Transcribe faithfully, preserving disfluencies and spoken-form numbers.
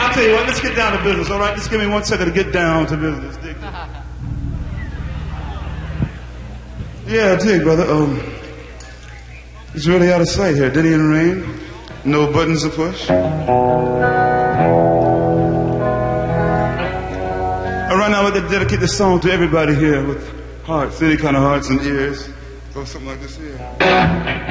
I'll tell you what, let's get down to business, all right? Just give me one second to get down to business. Dig. Yeah, dig, brother. Um, it's really out of sight here. Diddy and Rain. No buttons to push. All right, now we're going to dedicate this song to everybody here with hearts, any kind of hearts and ears. Go something like this here.